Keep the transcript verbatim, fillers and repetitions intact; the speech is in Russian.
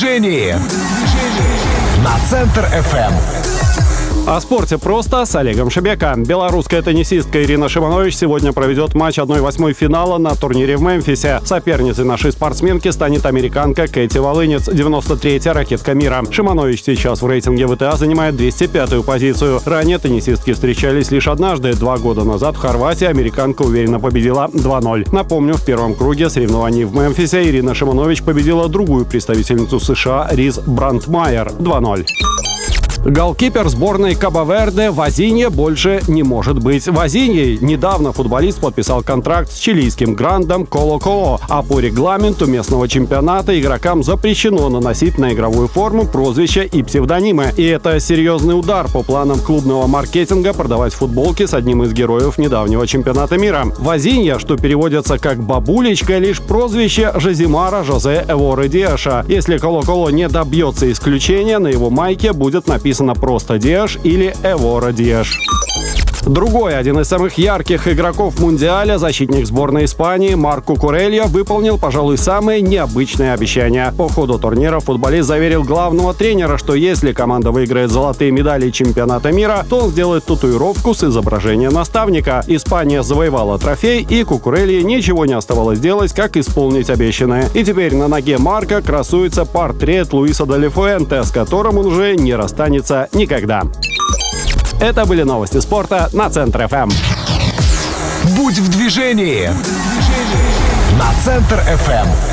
движении на Центр эф эм. О спорте просто с Олегом Шебека. Белорусская теннисистка Ирина Шиманович сегодня проведет матч одна восьмая финала на турнире в Мемфисе. Соперницей нашей спортсменки станет американка Кэти Волынец, девяносто третья ракетка мира. Шиманович сейчас в рейтинге вэ тэ а занимает двести пятую позицию. Ранее теннисистки встречались лишь однажды. Два года назад в Хорватии американка уверенно победила два ноль. Напомню, в первом круге соревнований в Мемфисе Ирина Шиманович победила другую представительницу США Риз Брандмайер два ноль. Голкипер сборной Кабо-Верде Вазинья больше не может быть Вазиньей. Недавно футболист подписал контракт с чилийским грандом Коло-Коло, а по регламенту местного чемпионата игрокам запрещено наносить на игровую форму прозвища и псевдонимы. И это серьезный удар по планам клубного маркетинга продавать футболки с одним из героев недавнего чемпионата мира. Вазинья, что переводится как «бабулечка», лишь прозвище Жозимара Жозе Эворы Диаша. Если Коло-Коло не добьется исключения, на его майке будет написано Написано просто Диаш или Эвора Диаш. Другой, один из самых ярких игроков Мундиаля, защитник сборной Испании Марк Кукурелья, выполнил, пожалуй, самые необычные обещания. По ходу турнира футболист заверил главного тренера, что если команда выиграет золотые медали чемпионата мира, то он сделает татуировку с изображением наставника. Испания завоевала трофей, и Кукурелье ничего не оставалось делать, как исполнить обещанное. И теперь на ноге Марка красуется портрет Луиса де ла Фуэнте, с которым он уже не расстанется никогда. Это были новости спорта на Центр эф эм. Будь в движении на Центр эф эм.